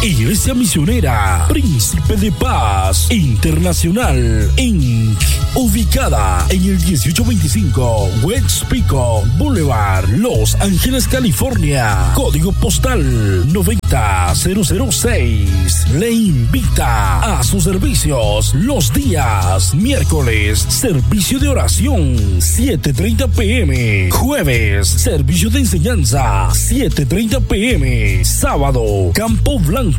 Iglesia Misionera Príncipe de Paz Internacional Inc., ubicada en el 1825 West Pico Boulevard, Los Ángeles, California, código postal 90006. Le invita a sus servicios los días miércoles, servicio de oración 7:30 p.m, jueves, servicio de enseñanza 7:30 p.m, sábado, Campo Blanco